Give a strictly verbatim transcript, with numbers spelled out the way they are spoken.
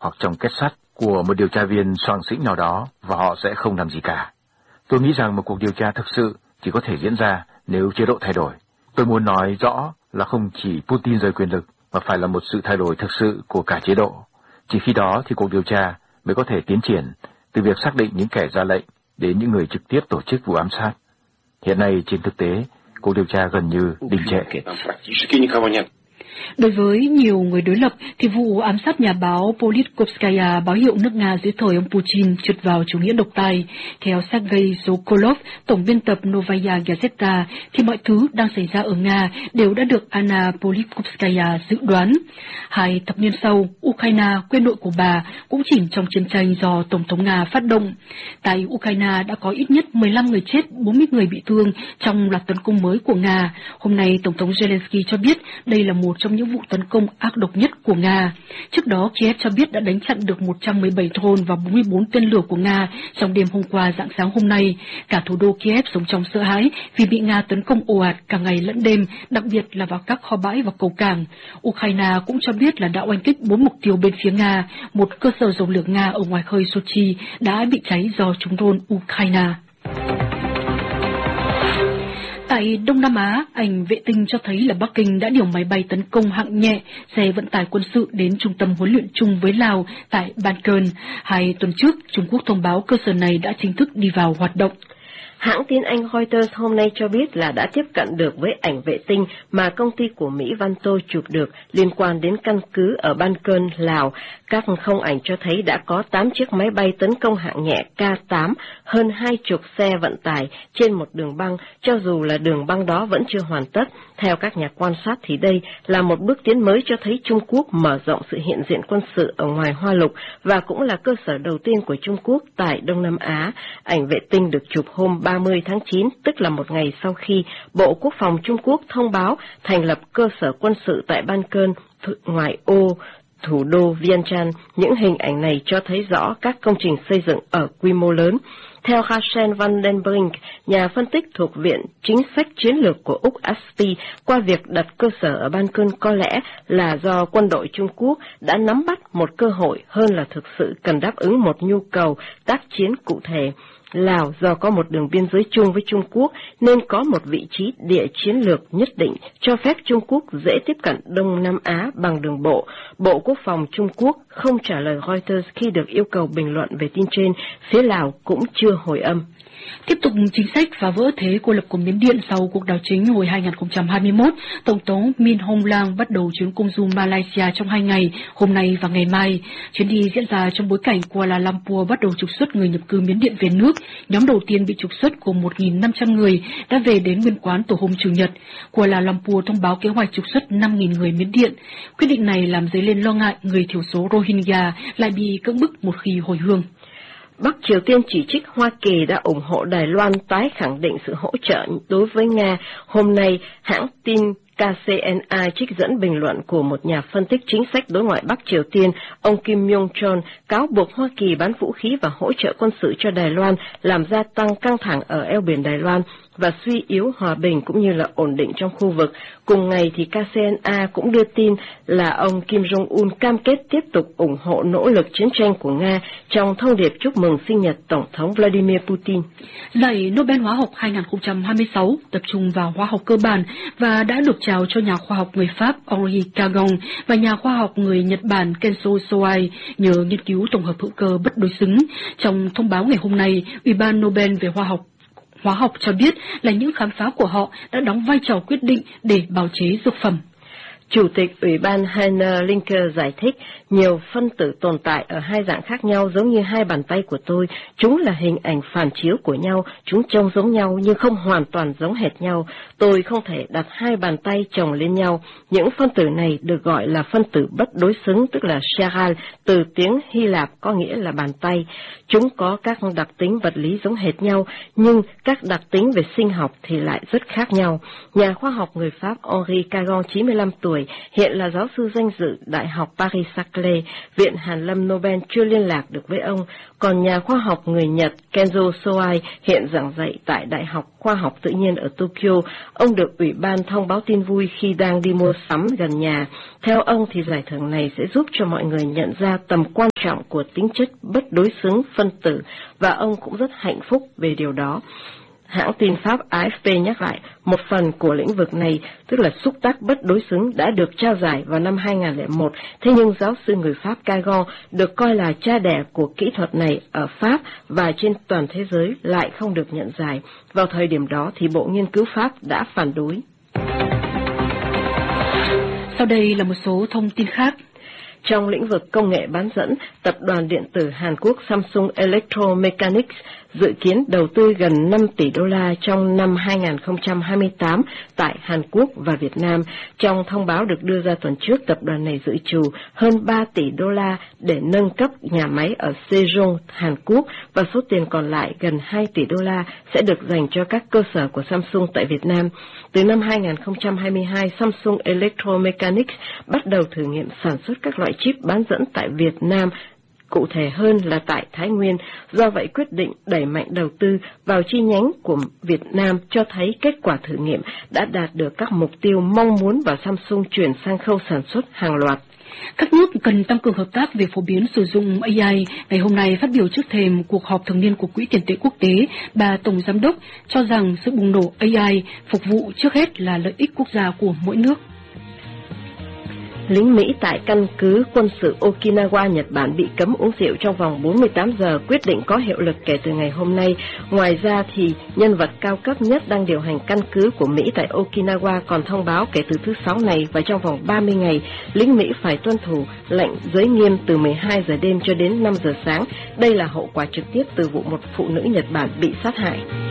hoặc trong kết sắt của một điều tra viên soàng xĩnh nào đó và họ sẽ không làm gì cả. Tôi nghĩ rằng một cuộc điều tra thực sự chỉ có thể diễn ra nếu chế độ thay đổi. Tôi muốn nói rõ là không chỉ Putin rời quyền lực mà phải là một sự thay đổi thực sự của cả chế độ. Chỉ khi đó thì cuộc điều tra mới có thể tiến triển từ việc xác định những kẻ ra lệnh đến những người trực tiếp tổ chức vụ ám sát. Hiện nay trên thực tế, cuộc điều tra gần như đình trệ. Đối với nhiều người đối lập thì vụ ám sát nhà báo Politkovskaya, báo hiệu nước Nga dưới thời ông Putin, trượt vào chủ nghĩa độc tài. Theo Sergei Sokolov, tổng biên tập Novaya Gazeta, thì mọi thứ đang xảy ra ở Nga đều đã được Anna Politkovskaya dự đoán. Hai thập niên sau, Ukraine, quê nội của bà, cũng chìm trong chiến tranh do Tổng thống Nga phát động. Tại Ukraine đã có ít nhất mười lăm người chết, bốn mươi người bị thương trong loạt tấn công mới của Nga. Hôm nay, Tổng thống Zelensky cho biết đây là một trong những vụ tấn công ác độc nhất của Nga. Trước đó, Kiev cho biết đã đánh chặn được một trăm mười bảy drone và bốn mươi bốn tên lửa của Nga trong đêm hôm qua rạng sáng hôm nay. Cả thủ đô Kiev sống trong sợ hãi vì bị Nga tấn công ồ ạt cả ngày lẫn đêm, đặc biệt là vào các kho bãi và cầu cảng. Ukraine cũng cho biết là đã oanh kích bốn mục tiêu bên phía Nga. Một cơ sở dầu lửa Nga ở ngoài khơi Sochi đã bị cháy do trúng drone Ukraine. Tại Đông Nam Á, ảnh vệ tinh cho thấy là Bắc Kinh đã điều máy bay tấn công hạng nhẹ, xe vận tải quân sự đến trung tâm huấn luyện chung với Lào tại Ban Cơn. Hai tuần trước, Trung Quốc thông báo cơ sở này đã chính thức đi vào hoạt động. Hãng tin Anh Reuters hôm nay cho biết là đã tiếp cận được với ảnh vệ tinh mà công ty của Mỹ Vanto chụp được liên quan đến căn cứ ở Ban Cơn, Lào. Các không ảnh cho thấy đã có tám chiếc máy bay tấn công hạng nhẹ K tám, hơn hai chục xe vận tải trên một đường băng, cho dù là đường băng đó vẫn chưa hoàn tất. Theo các nhà quan sát thì đây là một bước tiến mới cho thấy Trung Quốc mở rộng sự hiện diện quân sự ở ngoài Hoa Lục và cũng là cơ sở đầu tiên của Trung Quốc tại Đông Nam Á. Ảnh vệ tinh được chụp hôm ba mươi tháng chín, tức là một ngày sau khi Bộ Quốc phòng Trung Quốc thông báo thành lập cơ sở quân sự tại Ban Cơn, ngoại ô thủ đô Vientiane. Những hình ảnh này cho thấy rõ các công trình xây dựng ở quy mô lớn. Theo Hassen van den Brink, nhà phân tích thuộc Viện Chính sách Chiến lược của Úc a ét pê, qua việc đặt cơ sở ở Ban Cơn có lẽ là do quân đội Trung Quốc đã nắm bắt một cơ hội hơn là thực sự cần đáp ứng một nhu cầu tác chiến cụ thể. Lào do có một đường biên giới chung với Trung Quốc nên có một vị trí địa chiến lược nhất định cho phép Trung Quốc dễ tiếp cận Đông Nam Á bằng đường bộ. Bộ Quốc phòng Trung Quốc không trả lời Reuters khi được yêu cầu bình luận về tin trên, phía Lào cũng chưa hồi âm. Tiếp tục chính sách phá vỡ thế cô lập của Miến Điện sau cuộc đảo chính hồi hai nghìn không trăm hai mươi mốt, Tổng thống Min Aung Hlaing bắt đầu chuyến công du Malaysia trong hai ngày, hôm nay và ngày mai. Chuyến đi diễn ra trong bối cảnh Kuala Lumpur bắt đầu trục xuất người nhập cư Miến Điện về nước. Nhóm đầu tiên bị trục xuất gồm một nghìn năm trăm người đã về đến nguyên quán từ hôm Chủ nhật. Kuala Lumpur thông báo kế hoạch trục xuất năm nghìn người Miến Điện. Quyết định này làm dấy lên lo ngại người thiểu số Rohingya lại bị cưỡng bức một khi hồi hương. Bắc Triều Tiên chỉ trích Hoa Kỳ đã ủng hộ Đài Loan tái khẳng định sự hỗ trợ đối với Nga. Hôm nay, hãng tin K C N A trích dẫn bình luận của một nhà phân tích chính sách đối ngoại Bắc Triều Tiên, ông Kim Yong-chol, cáo buộc Hoa Kỳ bán vũ khí và hỗ trợ quân sự cho Đài Loan, làm gia tăng căng thẳng ở eo biển Đài Loan và suy yếu hòa bình cũng như là ổn định trong khu vực. Cùng ngày thì K C N A cũng đưa tin là ông Kim Jong-un cam kết tiếp tục ủng hộ nỗ lực chiến tranh của Nga trong thông điệp chúc mừng sinh nhật Tổng thống Vladimir Putin. Giải Nobel Hóa học hai nghìn không trăm hai mươi sáu tập trung vào hóa học cơ bản và đã được trao cho nhà khoa học người Pháp Henri Cagon và nhà khoa học người Nhật Bản Kenzo Soai nhờ nghiên cứu tổng hợp hữu cơ bất đối xứng. Trong thông báo ngày hôm nay, Ủy ban Nobel về hóa học Hóa học cho biết là những khám phá của họ đã đóng vai trò quyết định để bào chế dược phẩm. Chủ tịch Ủy ban Heiner Linker giải thích, nhiều phân tử tồn tại ở hai dạng khác nhau giống như hai bàn tay của tôi. Chúng là hình ảnh phản chiếu của nhau, chúng trông giống nhau nhưng không hoàn toàn giống hệt nhau. Tôi không thể đặt hai bàn tay chồng lên nhau. Những phân tử này được gọi là phân tử bất đối xứng, tức là chiral, từ tiếng Hy Lạp có nghĩa là bàn tay. Chúng có các đặc tính vật lý giống hệt nhau, nhưng các đặc tính về sinh học thì lại rất khác nhau. Nhà khoa học người Pháp Henri Cagon, chín mươi lăm tuổi, tuổi, hiện là giáo sư danh dự Đại học Paris-Saclay. Viện Hàn lâm Nobel chưa liên lạc được với ông, còn nhà khoa học người Nhật Kenzo Soai hiện giảng dạy tại Đại học Khoa học Tự nhiên ở Tokyo. Ông được Ủy ban thông báo tin vui khi đang đi mua sắm gần nhà. Theo ông thì giải thưởng này sẽ giúp cho mọi người nhận ra tầm quan trọng của tính chất bất đối xứng phân tử, và ông cũng rất hạnh phúc về điều đó. Hãng tin Pháp A F P nhắc lại, một phần của lĩnh vực này, tức là xúc tác bất đối xứng, đã được trao giải vào năm hai nghìn không trăm lẻ một, thế nhưng giáo sư người Pháp Cagon được coi là cha đẻ của kỹ thuật này ở Pháp và trên toàn thế giới lại không được nhận giải. Vào thời điểm đó thì Bộ Nghiên cứu Pháp đã phản đối. Sau đây là một số thông tin khác. Trong lĩnh vực công nghệ bán dẫn, tập đoàn điện tử Hàn Quốc Samsung Electro-Mechanics dự kiến đầu tư gần năm tỷ đô la trong năm hai nghìn không trăm hai mươi tám tại Hàn Quốc và Việt Nam. Trong thông báo được đưa ra tuần trước, tập đoàn này dự trù hơn ba tỷ đô la để nâng cấp nhà máy ở Sejong, Hàn Quốc, và số tiền còn lại gần hai tỷ đô la sẽ được dành cho các cơ sở của Samsung tại Việt Nam. Từ năm hai nghìn không trăm hai mươi hai, Samsung Electro-Mechanics bắt đầu thử nghiệm sản xuất các loại chip bán dẫn tại Việt Nam, cụ thể hơn là tại Thái Nguyên. Do vậy, quyết định đẩy mạnh đầu tư vào chi nhánh của Việt Nam cho thấy kết quả thử nghiệm đã đạt được các mục tiêu mong muốn, và Samsung chuyển sang khâu sản xuất hàng loạt. Các nước cần tăng cường hợp tác về phổ biến sử dụng A I. Ngày hôm nay, phát biểu trước thềm cuộc họp thường niên của Quỹ tiền tệ quốc tế, bà Tổng Giám đốc cho rằng sự bùng nổ A I phục vụ trước hết là lợi ích quốc gia của mỗi nước. Lính Mỹ tại căn cứ quân sự Okinawa, Nhật Bản bị cấm uống rượu trong vòng bốn mươi tám giờ, quyết định có hiệu lực kể từ ngày hôm nay. Ngoài ra thì nhân vật cao cấp nhất đang điều hành căn cứ của Mỹ tại Okinawa còn thông báo kể từ thứ Sáu này và trong vòng ba mươi ngày, lính Mỹ phải tuân thủ lệnh giới nghiêm từ mười hai giờ đêm cho đến năm giờ sáng. Đây là hậu quả trực tiếp từ vụ một phụ nữ Nhật Bản bị sát hại.